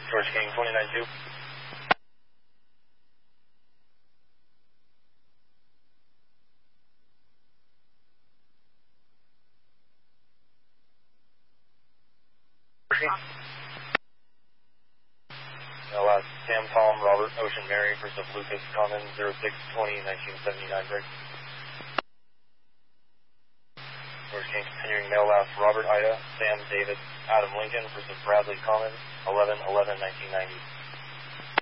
George King, 29-2. Last Sam Tom, Robert, Ocean Mary, first of Lucas, Common, 06-20-1979 break. George King, continuing mail last Robert, Ida, Sam, David, Adam Lincoln, first of Bradley, Common, 11-11-1990.